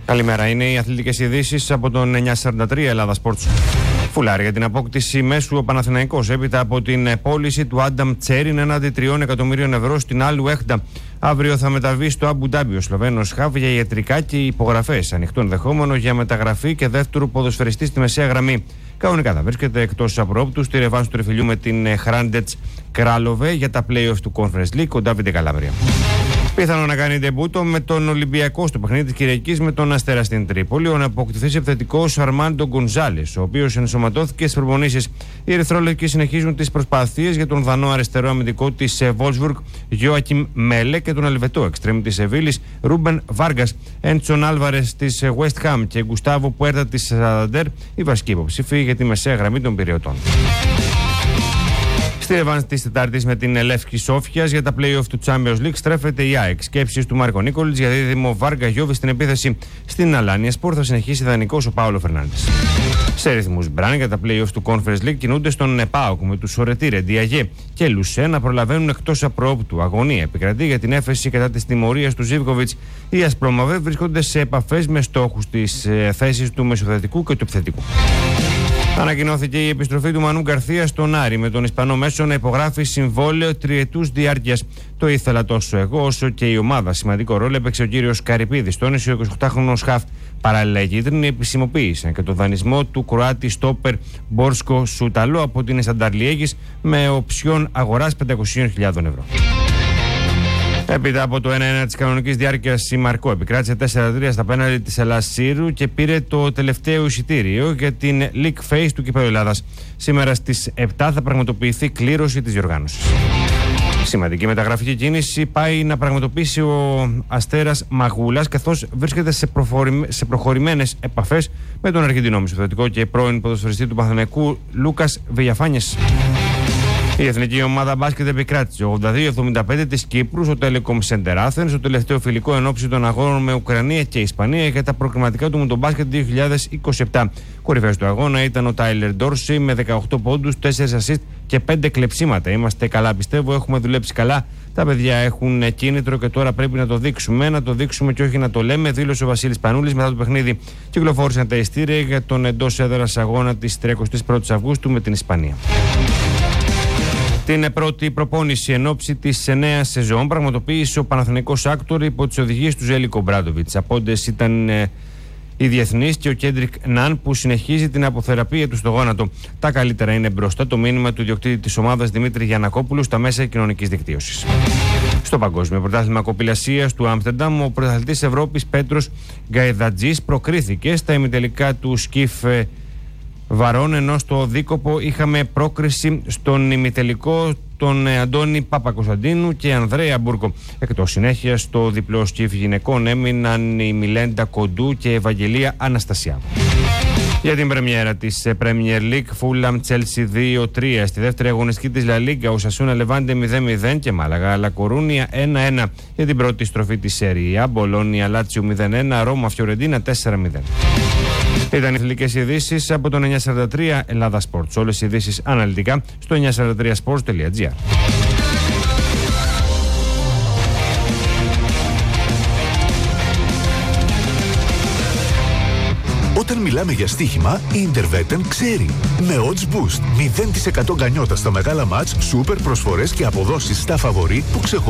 Καλημέρα. Είναι οι αθλητικές ειδήσεις από τον 943 Ελλάδα Sports. Φουλάρι για την απόκτηση μέσου ο Παναθηναϊκός έπειτα από την πώληση του Άνταμ Τσέριν έναντι 3 εκατομμυρίων ευρώ στην Άλου Έχτα. Αύριο θα μεταβεί στο Αμπου Ντάμπι ο Σλοβαίνος Χαβ για ιατρικά και υπογραφές. Ανοιχτό ενδεχόμενο για μεταγραφή και δεύτερου ποδοσφαιριστή στη μεσαία γραμμή. Κανονικά θα βρίσκεται εκτός απρόπτου στη ρεβάνς του τριφυλιού με την Χράντετς Κράλοβε για τα play-off του Conference League, ο Ντάβιντε Καλάβρια. Πιθανό να κάνει ντεμπούτο με τον Ολυμπιακό στο παιχνίδι της Κυριακής με τον Αστέρα στην Τρίπολη ο αναποκτηθής επιθετικός Αρμάντο Γκονζάλες, ο οποίος ενσωματώθηκε στις προπονήσεις. Οι ερυθρόλευκοι συνεχίζουν τις προσπάθειες για τον Δανό αριστερό αμυντικό της Βόλσβουργκ Γιόακιμ Μέλε και τον Ελβετό εξτρέμι της Σεβίλης Ρούμπεν Βάργας, Έντσον Άλβαρες της West Ham και Γκουστάβο Πουέρτα της Σανταντέρ, οι βασικοί υποψήφοι για τη μεσαία γραμμή των Πειριωτών. Στη ρεβάνς της Τετάρτης με την Λεύσκη Σόφιας για τα play-off του Champions League στρέφεται η ΑΕΚ. Σκέψεις του Μάρκο Νίκολιτς για δίδυμο Βάργα Γιώβη στην επίθεση. Στην Αλάνια Σπορ θα συνεχίσει ιδανικός ο Πάολο Φερνάντες. Σε ρυθμούς Μπραν για τα play-off του Conference League κινούνται στον ΕΠΑΟΚ με τους Σορετήρε, Διαγέ και Λουσέ να προλαβαίνουν εκτός απρόπτου. Αγωνία επικρατεί για την έφεση κατά της τιμωρίας του Ζίβκοβιτς. Οι Ασπρόμαυροι βρίσκονται σε επαφές με στόχους της θέσης του μεσοθετικού και του επιθετικού. Ανακοινώθηκε η επιστροφή του Μανού Γκαρθία στον Άρη με τον Ισπανό μέσο να υπογράφει συμβόλαιο τριετούς διάρκειας. Το ήθελα τόσο εγώ όσο και η ομάδα. Σημαντικό ρόλο έπαιξε ο κύριος Καρυπίδης. Τόνισε ο 28χρονος Χαφ. Παράλληλα, οι κίτρινοι επισημοποίησαν και τον δανεισμό του Κροάτη στόπερ Μπόρσκο Σουταλό από την Εστανταρλιέγης με οψιόν αγοράς 500.000 ευρώ. Έπειτα από το 1-1 της κανονικής διάρκειας, η Μαρκό επικράτησε 4-3 στα πέναλτι της Ελλάς Σύρου και πήρε το τελευταίο εισιτήριο για την League Phase του Κυπέλλου Ελλάδας. Σήμερα στις 7 θα πραγματοποιηθεί κλήρωση της διοργάνωσης. Σημαντική μεταγραφική κίνηση πάει να πραγματοποιήσει ο Αστέρας Μαγούλας, καθώς βρίσκεται σε προχωρημένες επαφές με τον Αργεντινό μεσοθετικό και πρώην ποδοσφαιριστή του Παναθηναϊκού Λούκας Βεγιαφάνιες. Η εθνική ομάδα μπάσκετ επικράτησε 82-75 της Κύπρου στο Telecom Center Athens, στο τελευταίο φιλικό ενόψει των αγώνων με Ουκρανία και Ισπανία για τα προκριματικά του Μουντομπάσκετ 2027. Κορυφαίος του αγώνα ήταν ο Τάιλερ Ντόρσι με 18 πόντους, 4 assist και 5 κλεψίματα. Είμαστε καλά, πιστεύω, έχουμε δουλέψει καλά. Τα παιδιά έχουν κίνητρο και τώρα πρέπει να το δείξουμε. Να το δείξουμε και όχι να το λέμε, δήλωσε ο Βασίλης Πανούλης μετά το παιχνίδι. Κυκλοφόρησαν τα ειστήρια για τον εντός έδρας αγώνα της 31ης Αυγούστου με την Ισπανία. Την πρώτη προπόνηση εν ώψη της νέας σεζόν πραγματοποίησε ο Παναθηναϊκός Άκτορ υπό τις οδηγίες του Ζέλικο Μπράντοβιτς. Απόντες ήταν οι διεθνείς και ο Κέντρικ Ναν που συνεχίζει την αποθεραπεία του στο γόνατο. Τα καλύτερα είναι μπροστά, το μήνυμα του ιδιοκτήτη της ομάδας Δημήτρη Γιαννακόπουλου στα μέσα κοινωνικής δικτύωσης. Στο Παγκόσμιο Πρωτάθλημα Κοπηλασίας του Άμστερνταμ, ο πρωταθλητής Ευρώπης Πέτρος Γκαϊδατζής προκρίθηκε στα ημιτελικά του σκιφ βαρών, ενώ στο δίκοπο είχαμε πρόκριση στον ημιτελικό τον Αντώνη Παπακοσταντίνου και Ανδρέα Μπούρκο. Εκτός συνέχεια στο διπλό σκιφ γυναικών έμειναν η Μιλέντα Κοντού και η Ευαγγελία Αναστασιάδου. Για την πρεμιέρα της Premier League, Fulham Chelsea 2-3. Στη δεύτερη αγωνιστική της La Liga, ο Σασούνα Λεβάντε 0-0 και Μάλαγα Λακορούνια 1-1. Για την πρώτη στροφή της Serie A, Μπολόνια Λάτσιο 0-1, Ρώμα Φιωρεντίνα 4-0. Ήταν οι αθλητικές ειδήσεις από τον 943 Ελλάδα Sports. Όλες οι ειδήσεις αναλυτικά στο 943sports.gr. Όταν μιλάμε για στοίχημα, η Interveten ξέρει. Με Odds Boost, 0% γκανιότα στα μεγάλα μάτς, σούπερ προσφορές και αποδόσεις στα φαβορί που ξεχωρίζουν.